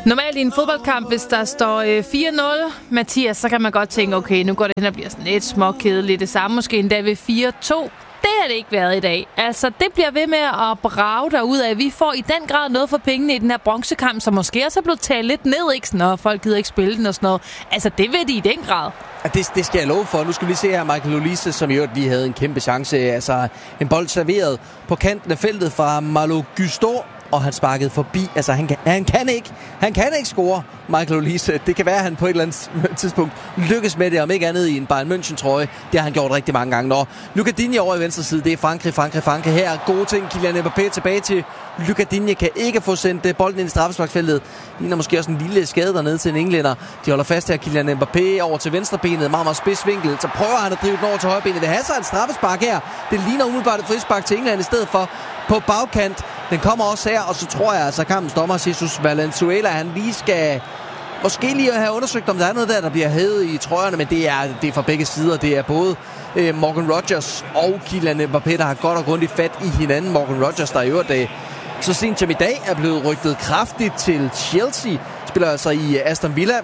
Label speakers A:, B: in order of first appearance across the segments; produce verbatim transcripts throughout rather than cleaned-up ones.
A: Normalt i en fodboldkamp, hvis der står øh, fire nul, Mathias, så kan man godt tænke, okay, nu går det hen og bliver sådan lidt småkedeligt. Det samme måske endda ved fire to. Det har det ikke været i dag. Altså, det bliver ved med at brage derud af. Vi får i den grad noget for pengene i den her bronzekamp, som måske også er blevet talt lidt ned, ikke? Når folk gider ikke spille den og sådan noget. Altså, det vil de i den grad.
B: Det, det skal jeg love for. Nu skal vi se her Michael Olise, som i øvrigt lige havde en kæmpe chance. Altså, en bold serveret på kanten af feltet fra Malo Gusto, og han sparkede forbi. Altså, han kan, han kan ikke. Han kan ikke score, Michael Olise. Det kan være, at han på et eller andet tidspunkt lykkes med det, om ikke andet i en Bayern München-trøje. Det har han gjort rigtig mange gange. Nå, Lucas Digne over i venstre side. Det er Frankrig, Frankrig, Frankrig. Her gode ting. Kylian Mbappé tilbage til Lucas Digne. Kan ikke få sendt bolden ind i straffesparksfeltet. Ligner måske også en lille skade dernede til en englænder. De holder fast her. Kylian Mbappé over til venstrebenet. Meget, meget spidsvinkel. Så prøver han at drive den over til højrebenet. Det har så et straffespark her. Det ligner umiddelbart et frispark til England i stedet for på bagkant. Den kommer også her, og så tror jeg, altså kampens dommer Jesus Valenzuela, han lige skal måske lige have undersøgt, om der er noget der, der bliver hævet i trøjerne, men det er, det er fra begge sider. Det er både øh, Morgan Rogers og Kylian Mbappé, der har godt og grundigt fat i hinanden. Morgan Rogers, der i øvrigt øh, så sent som i dag er blevet rygtet kraftigt til Chelsea, spiller altså i Aston Villa,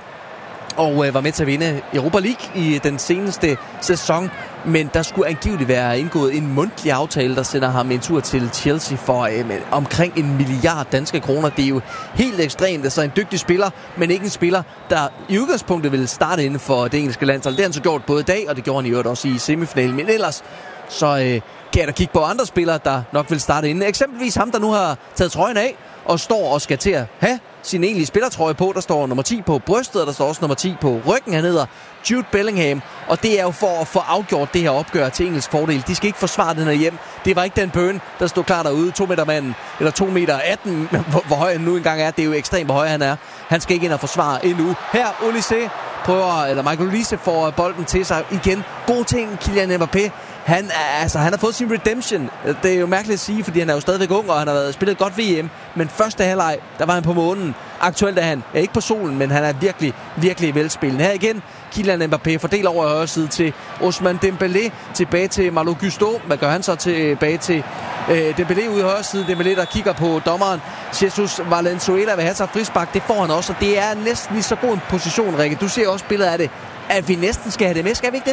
B: og øh, var med til at vinde Europa League i den seneste sæson. Men der skulle angiveligt være indgået en mundtlig aftale, der sender ham en tur til Chelsea for øh, omkring en milliard danske kroner. Det er jo helt ekstremt. Altså en dygtig spiller, men ikke en spiller, der i udgangspunktet vil starte inden for det engelske landshold. Det har han så gjort både i dag, og det gjorde han i øvrigt også i semifinalen. Men ellers så øh, kan jeg da kigge på andre spillere, der nok vil starte inden. Eksempelvis ham, der nu har taget trøjen af og står og skal til at have sin egentlige spillertrøje på. Der står nummer ti på brystet, og der står også nummer ti på ryggen. Han hedder Jude Bellingham, og det er jo for at få afgjort det her opgør til engelsk fordel. De skal ikke forsvare den her hjem. Det var ikke den Burn, der stod klar derude. to meter manden, eller to meter atten, hvor, hvor høj han nu engang er. Det er jo ekstremt, hvor høj han er. Han skal ikke ind og forsvare endnu. Her, Olise prøver, eller Michael Olise får bolden til sig igen. God ting, Kylian Mbappé. Han, altså, han har fået sin redemption. Det er jo mærkeligt at sige, fordi han er jo stadigvæk ung, og han har været spillet godt V M. Men første halvleg, der var han på månen. Aktuelt er han ja, ikke på solen, men han er virkelig, virkelig velspillende. Her igen, Kylian Mbappé fordeler over i højre side til Ousmane Dembélé. Tilbage til Malo Gusto. Hvad gør han så tilbage til øh, Dembélé ude i højre side? Dembélé, der kigger på dommeren. Jesus Valenzuela vil have sig frispark. Det får han også, og det er næsten lige så god en position, Rikke. Du ser også billedet af det, at vi næsten skal have det med. Skal vi ikke det?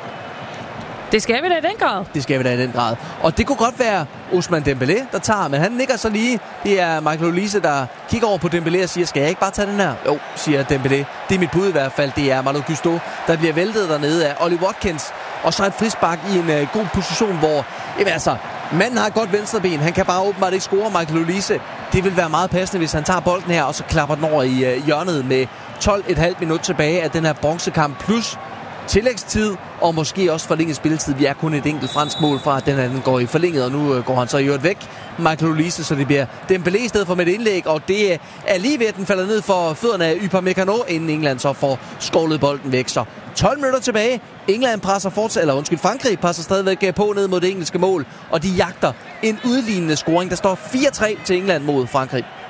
A: Det skal vi da i den grad.
B: Det skal vi da i den grad. Og det kunne godt være Ousmane Dembélé, der tager, men han nikker så lige. Det er Michael Olise, der kigger over på Dembélé og siger, skal jeg ikke bare tage den her? Jo, siger Dembélé. Det er mit bud i hvert fald. Det er Malo Gusto, der bliver væltet dernede af Ollie Watkins. Og så et frispark i en uh, god position, hvor jamen, altså, manden har et godt venstreben. Han kan bare åbenbart ikke score, Michael Olise. Det vil være meget passende, hvis han tager bolden her, og så klapper den over i uh, hjørnet med tolv komma fem minut tilbage af den her bronzekamp. Plus tillægstid, og måske også forlænget spilletid. Vi er kun et enkelt fransk mål fra, at den anden går i forlænget, og nu går han så i øvrigt væk, Michael Olise, så det bliver Dembélé i stedet for med et indlæg, og det er lige ved, at den falder ned for fødderne af Upamecano, inden England så får skålet bolden væk. Så tolv minutter tilbage. England presser fortsat, eller undskyld, Frankrig presser stadigvæk på ned mod det engelske mål, og de jagter en udlignende scoring. Der står fire tre til England mod Frankrig.